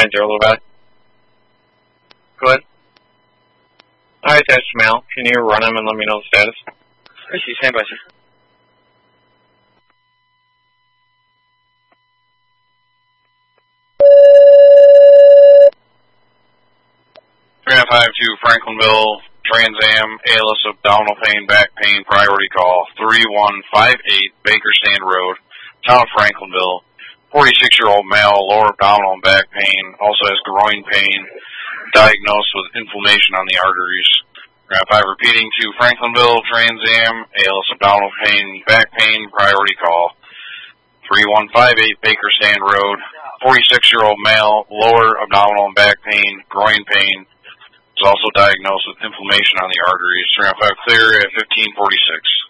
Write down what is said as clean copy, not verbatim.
Levi. Go ahead. Alright, that's Mel. Can you run him and let me know the status? I see. Stand by, sir. 352 Franklinville, Trans Am, ALS abdominal pain, back pain, priority call. 3158 Baker Stand Road, town of Franklinville. 46-year-old male, lower abdominal and back pain, also has groin pain, diagnosed with inflammation on the arteries. 305 repeating to Franklinville, Trans Am, ALS abdominal pain, back pain, priority call. 3158 Baker Stand Road, 46-year-old male, lower abdominal and back pain, groin pain, is also diagnosed with inflammation on the arteries. 305 clear at 1546.